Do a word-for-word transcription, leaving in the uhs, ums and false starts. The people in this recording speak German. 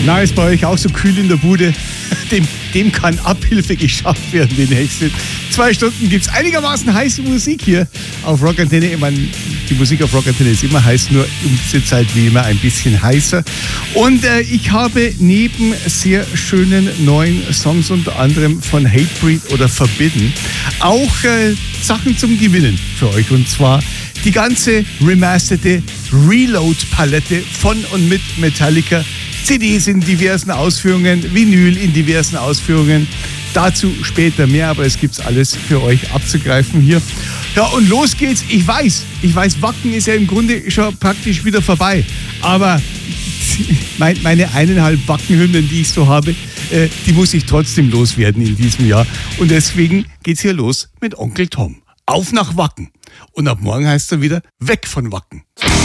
Na, ist bei euch auch so kühl in der Bude? Dem, dem kann Abhilfe geschafft werden, die nächsten zwei Stunden gibt es einigermaßen heiße Musik hier auf Rockantenne. Ich meine, die Musik auf Rockantenne ist immer heiß, nur um diese Zeit wie immer ein bisschen heißer. Und äh, ich habe neben sehr schönen neuen Songs, unter anderem von Hatebreed oder Forbidden, auch äh, Sachen zum Gewinnen für euch. Und zwar die ganze remasterte Reload-Palette von und mit Metallica. C Ds in diversen Ausführungen, Vinyl in diversen Ausführungen. Dazu später mehr, aber es gibt's alles für euch abzugreifen hier. Ja, und los geht's. Ich weiß, ich weiß, Wacken ist ja im Grunde schon praktisch wieder vorbei. Aber meine eineinhalb Wackenhymnen, die ich so habe, die muss ich trotzdem loswerden in diesem Jahr. Und deswegen geht's hier los mit Onkel Tom. Auf nach Wacken. Und ab morgen heißt er wieder weg von Wacken.